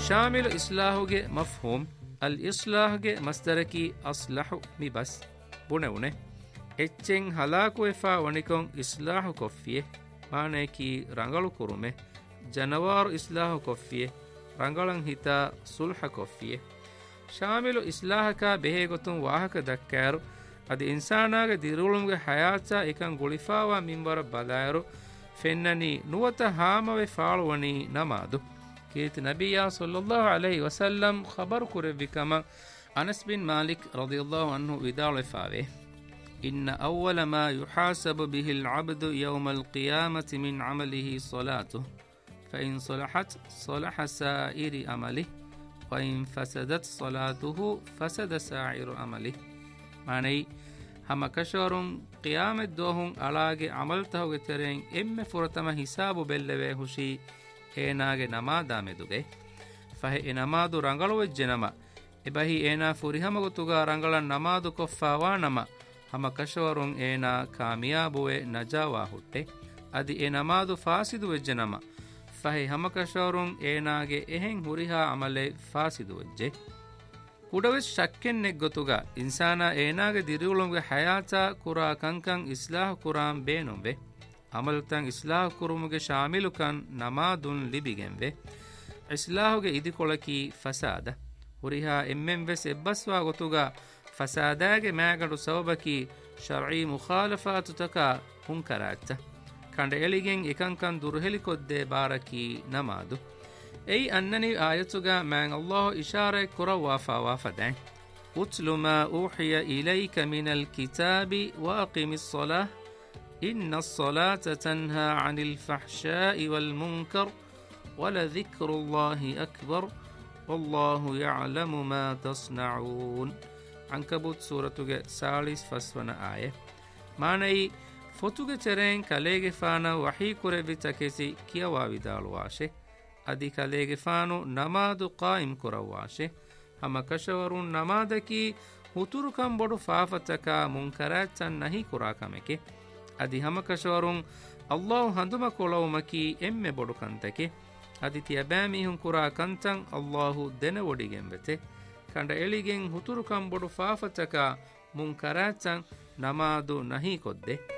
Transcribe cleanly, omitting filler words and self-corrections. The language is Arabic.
شامل إصلاحه مفهوم الإصلاح مصدركي أصلح مبس بنونه اتچن هلاكو إفا ونكون إصلاح كفيه معنيكي رنگلو كرمه جنوار إصلاح كفيه رنگلن هتا صلح كفيه شامل إصلاحك بهيغتون واحك دكارو adi insanaage dirulumge hayata ekan gulifawa minwara badairo fennani nuwata haamave faaluwani namadu kiti nabiyya sallallahu alayhi wasallam khabar kurevikama Anas bin Malik radiyallahu anhu vidal fave inna awwala ma yuhasabu bihi al-'abdu yawm al-qiyamati min 'amalihi salatuhu fa in salahat salaha sa'iri amalihi wa in fasadat salatuhu fasada sa'iru amalihi manai hama kashorun qiyamet dohun alage amal tahuge tereng emme furatama hisabu belleve hushi enage namada meduge fahe enamadu rangalo wejjenama ebahi ena furihama gotuga rangalan namadu koffawa nama hama kashorun ena kamiyabuwe najawa hutte adi enamadu fasidu wejjenama fahe hama kashorun enage ehen huriha amale fasidu wejje ಕುಡವೆಸ್ ಶಕ್ಕೆನ್ನೆಗ್ ಗೊತ್ತುಗ ಇನ್ಸಾನ ಏನಾಗೆ ದಿರಿಯುಳುಂಗೆ ಹಯಾತ ಕುರಾ ಕಂಕಂ ಇಸ್ಲಾಹ್ ಕುರಾಂ ಬೇನುಂಬೆ ಅಮಲ್ತಂ ಇಸ್ಲಾಹ್ ಕುರುಮುಗೆ ಶಾಮಿಲು ಕನ್ ನಮಾದುನ್ ಲಿಬಿಗೆಂವೆ ಇಸ್ಲಾಹುಗೆ ಇದಿಕೊಳಕಿ ಫಸಾದ ಹುರಿಹಾ ಎಮ್ಮೆಂವೆಸ್ ಎಬ್ಬಸ್ವಾ ಗೊತ್ತುಗ ಫಸಾದಾಗೆ ಮ್ಯಾಗಡು ಸವಬಕಿ ಶರ್ዒ ಮುಖಾಲಫಾತು ತಕ ಹುಂಕರಾಗ್ತ ಕಂಡ ಎಳಿಗೆಂ ಎಕಂಕಂ ದುರ್ಹೆಲಿಕೊದ್ದೆ ಬಾರಕಿ ನಮಾದು أي أنني آياتك من الله إشارة كرة وافدين أتل ما أوحي إليك من الكتاب وأقم الصلاة إن الصلاة تنهى عن الفحشاء والمنكر ولذكر الله أكبر والله يعلم ما تصنعون عنكبوت سورة سالس فسونا آية معنى فتوك ترين كاليغ فانا وحي كرة بتكسي كيا واويدال واشي adi kalege faanu namadu qaim kurawashe hama kashawarun namadaki huturukam bodu faafataka munkaratan nahi kurakameke adi hama kashawarun Allah handuma kolawmaki emme bodu kantake adi tiyabami hun kurakantan Allah dena wodigenbete kanda eligen huturukam bodu faafataka munkaratan namadu nahi kodde